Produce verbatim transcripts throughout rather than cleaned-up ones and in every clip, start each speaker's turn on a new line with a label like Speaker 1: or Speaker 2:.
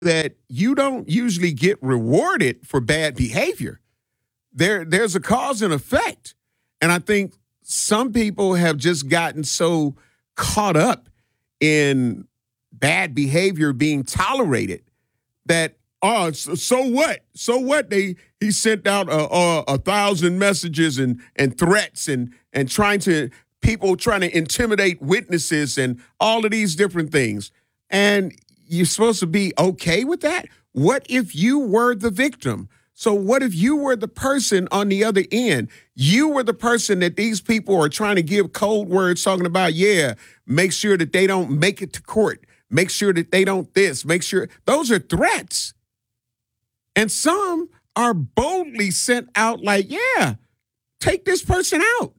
Speaker 1: that you don't usually get rewarded for bad behavior. There, there's a cause and effect. And I think some people have just gotten so caught up in bad behavior being tolerated that, oh, so, so what? So what? They he sent out a, a, a thousand messages and and threats and and trying to people trying to intimidate witnesses and all of these different things. And you're supposed to be okay with that? What if you were the victim? So what if you were the person on the other end? You were the person that these people are trying to give code words talking about, yeah, make sure that they don't make it to court. Make sure that they don't this. Make sure. Those are threats. And some are boldly sent out like, yeah, take this person out.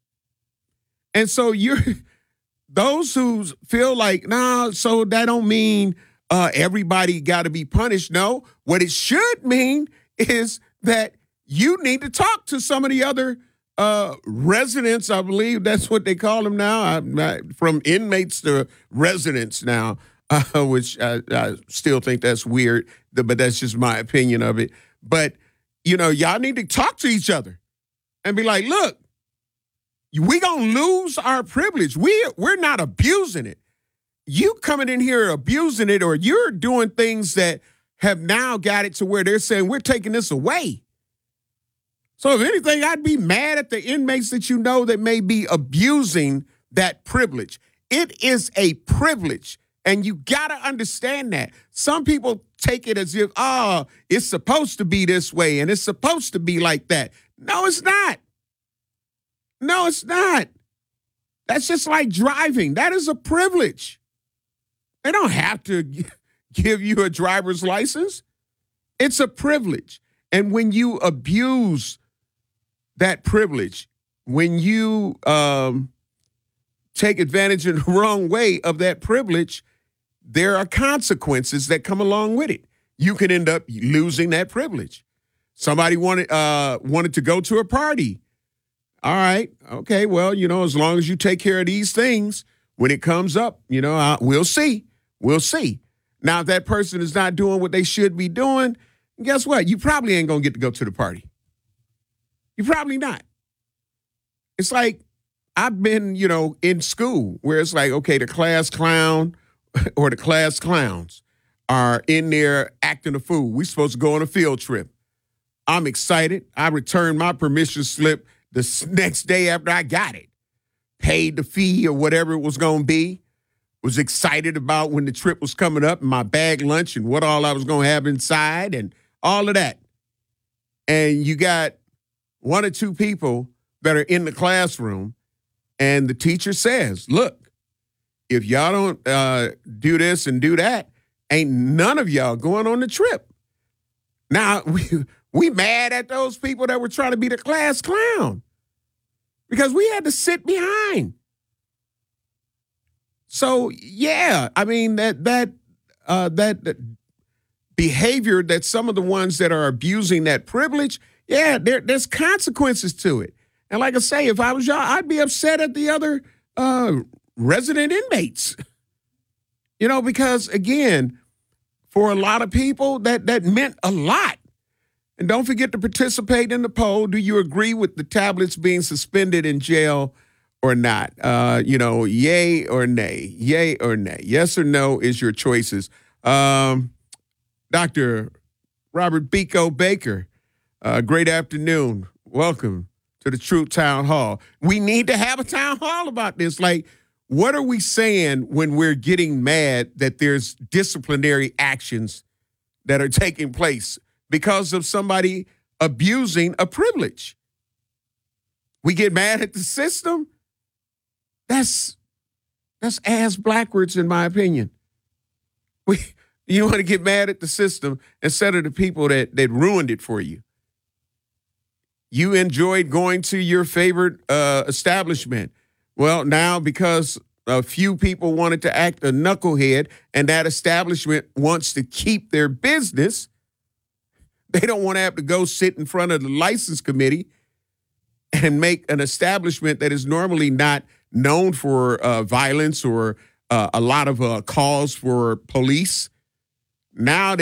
Speaker 1: And so you're those who feel like, nah, so that don't mean uh, everybody got to be punished. No, what it should mean is that you need to talk to some of the other uh, residents. I believe that's what they call them now, I, I, from inmates to residents now, uh, which I, I still think that's weird, but that's just my opinion of it. But, you know, y'all need to talk to each other and be like, look, we going to lose our privilege. We, we're not abusing it. You coming in here abusing it, or you're doing things that have now got it to where they're saying we're taking this away. So if anything, I'd be mad at the inmates that you know that may be abusing that privilege. It is a privilege, and you got to understand that. Some people take it as if, oh, it's supposed to be this way, and it's supposed to be like that. No, it's not. No, it's not. That's just like driving. That is a privilege. They don't have to give you a driver's license. It's a privilege. And when you abuse that privilege, when you um, take advantage in the wrong way of that privilege, there are consequences that come along with it. You can end up losing that privilege. Somebody wanted uh, wanted to go to a party. All right, okay, well, you know, as long as you take care of these things, when it comes up, you know, uh, we'll see. We'll see. Now, if that person is not doing what they should be doing, guess what? You probably ain't going to get to go to the party. You're probably not. It's like I've been, you know, in school where it's like, okay, the class clown or the class clowns are in there acting a fool. We're supposed to go on a field trip. I'm excited. I returned my permission slip the next day after I got it. Paid the fee or whatever it was going to be. Was excited about when the trip was coming up and my bag lunch and what all I was going to have inside and all of that. And you got one or two people that are in the classroom and the teacher says, look, if y'all don't uh, do this and do that, ain't none of y'all going on the trip. Now, we, we mad at those people that were trying to be the class clown because we had to sit behind. So, yeah, I mean, that that, uh, that that behavior that some of the ones that are abusing that privilege, yeah, there, there's consequences to it. And like I say, if I was y'all, I'd be upset at the other uh, resident inmates, you know, because, again, for a lot of people, that that meant a lot. And don't forget to participate in the poll. Do you agree with the tablets being suspended in jail or not? Uh, you know, yay or nay, yay or nay. Yes or no is your choices. Um, Doctor Robert Biko Baker, uh, great afternoon. Welcome to the Truth Town Hall. We need to have a town hall about this. Like, what are we saying when we're getting mad that there's disciplinary actions that are taking place because of somebody abusing a privilege? We get mad at the system. That's that's ass backwards, in my opinion. We you want to get mad at the system instead of the people that, that ruined it for you. You enjoyed going to your favorite uh, establishment. Well, now because a few people wanted to act a knucklehead and that establishment wants to keep their business, they don't want to have to go sit in front of the license committee and make an establishment that is normally not known for uh, violence or uh, a lot of uh, calls for police. Now they